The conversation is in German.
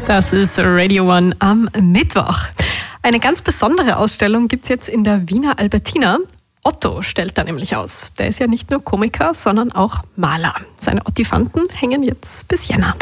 Das ist Radio One am Mittwoch. Eine ganz besondere Ausstellung gibt es jetzt in der Wiener Albertina. Otto stellt da nämlich aus. Der ist ja nicht nur Komiker, sondern auch Maler. Seine Ottifanten hängen jetzt bis Jänner.